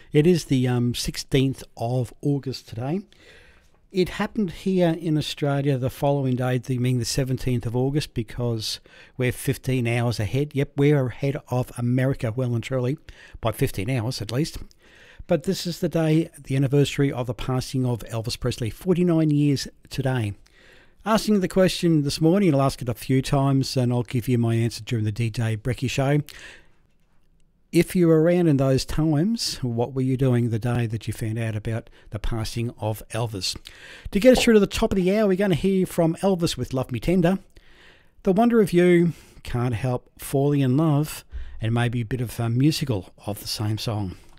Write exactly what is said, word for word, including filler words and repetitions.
It is the um, sixteenth of August today. It happened here in Australia the following day, being the seventeenth of August, because we're fifteen hours ahead. Yep, we're ahead of America well and truly, by fifteen hours at least. But this is the day, the anniversary of the passing of Elvis Presley, forty-nine years today. Asking the question this morning, I'll ask it a few times and I'll give you my answer during the D J Brecky show. If you were around in those times, what were you doing the day that you found out about the passing of Elvis? To get us through to the top of the hour, we're going to hear from Elvis with Love Me Tender, The Wonder of You, Can't Help Falling in Love, and maybe a bit of a musical of the same song.